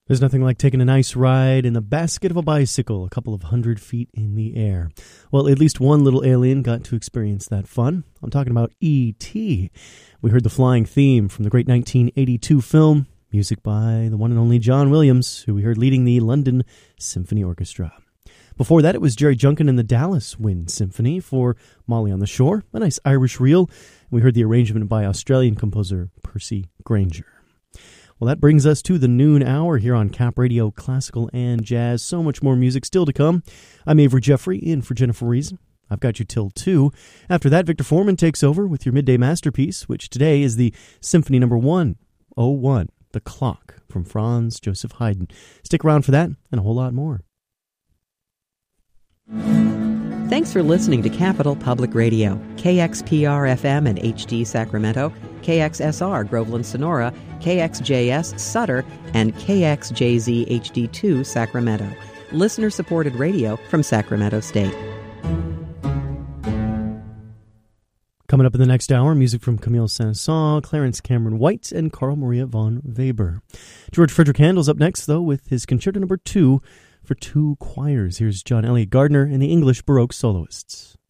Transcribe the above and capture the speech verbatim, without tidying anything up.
There's nothing like taking a nice ride in the basket of a bicycle a couple of hundred feet in the air. Well, at least one little alien got to experience that fun. I'm talking about E T We heard the flying theme from the great nineteen eighty-two film, music by the one and only John Williams, who we heard leading the London Symphony Orchestra. Before that, it was Jerry Junkin and the Dallas Wind Symphony for Molly on the Shore, a nice Irish reel. We heard the arrangement by Australian composer Percy Grainger. Well, that brings us to the noon hour here on Cap Radio, Classical and Jazz. So much more music still to come. I'm Avery Jeffrey, in for Jennifer Reason. I've got you till two. After that, Victor Foreman takes over with your midday masterpiece, which today is the Symphony Number one oh one, The Clock, from Franz Joseph Haydn. Stick around for that and a whole lot more. Thanks for listening to Capital Public Radio, K X P R F M and H D Sacramento, K X S R Groveland Sonora, K X J S Sutter, and K X J Z H D two Sacramento. Listener-supported radio from Sacramento State. Coming up in the next hour, music from Camille Saint-Saëns, Clarence Cameron White, and Carl Maria von Weber. George Frederick Handel's up next, though, with his Concerto Number two for two choirs. Here's John Elliott Gardner and the English Baroque Soloists.